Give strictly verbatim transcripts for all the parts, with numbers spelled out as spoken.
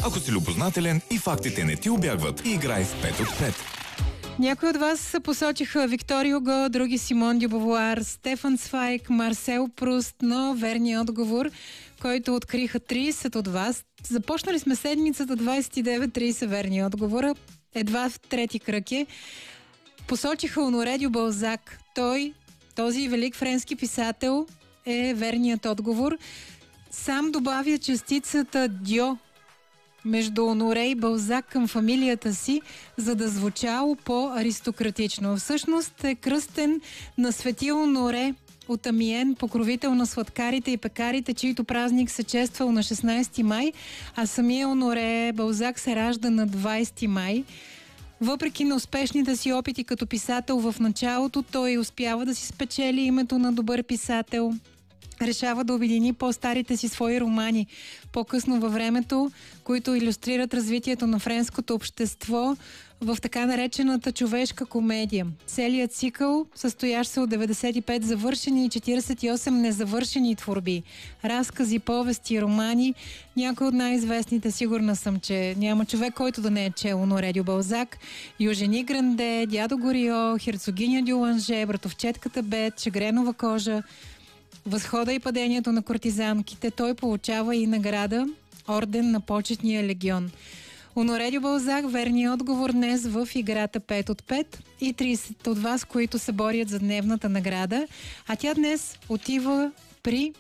Ако си любознателен и фактите не ти убягват, играй в пет от пет. Някои от вас посочиха Виктор Юго, други Симон дю Бовуар, Стефан Цвайг, Марсел Пруст, но верният отговор, който откриха трийсет от вас. Започнали сме седмицата двайсет и девет трийсет верни отговора. Едва в трети кръг е. Посочиха Оноре дю Балзак. Той, този велик френски писател, е верният отговор. Сам добавя частицата дьо между Оноре и Балзак към фамилията си, за да звучало по-аристократично. Всъщност е кръстен на свети Оноре от Амиен, покровител на сладкарите и пекарите, чийто празник се чествал на шестнайсети май, а самия Оноре Балзак се ражда на двайсети май. Въпреки на успешните си опити като писател в началото, той успява да си спечели името на добър писател. Решава да обедини по-старите си свои романи по-късно във времето, които илюстрират развитието на френското общество в така наречената човешка комедия. Целият цикъл, състоящ се от деветдесет и пет завършени и четирийсет и осем незавършени творби. Разкази, повести, романи. Някой от най-известните, сигурна съм, че няма човек, който да не е чел Оноре дю Балзак. Южени Гранде, Дядо Горио, Херцогиня дю Ланже, Братовчетката Бет, Шагренова кожа, Възхода и падението на кортизанките. Той получава и награда Орден на почетния легион. Оноре дю Балзак, верният отговор днес в играта пет от пет и трийсет от вас, които се борят за дневната награда. А тя днес отива при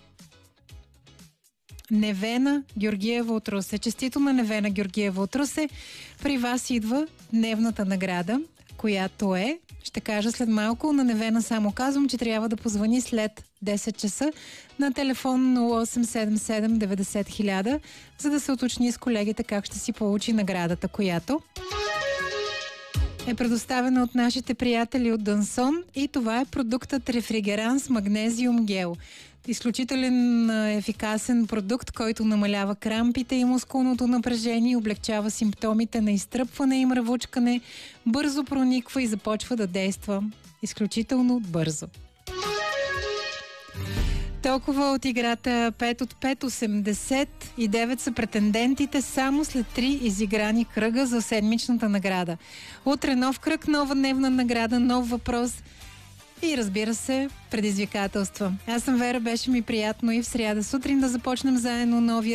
Невена Георгиева от Русе. Честито на Невена Георгиева от Русе. При вас идва дневната награда, която е, ще кажа след малко, на Невена само казвам, че трябва да позвани след десет часа на телефон нула осем седем седем деветдесет хиляда, за да се уточни с колегите как ще си получи наградата, която е предоставена от нашите приятели от Дансон, и това е продуктът Рефригеранс Магнезиум Гел. Изключителен ефикасен продукт, който намалява крампите и мускулното напрежение, облегчава симптомите на изтръпване и мравучкане, бързо прониква и започва да действа изключително бързо. Толкова от играта пет от пет. Осемдесет и девет са претендентите само след три изиграни кръга за седмичната награда. Утре нов кръг, нова дневна награда, нов въпрос и, разбира се, предизвикателства. Аз съм Вера, беше ми приятно и в сряда сутрин да започнем заедно новия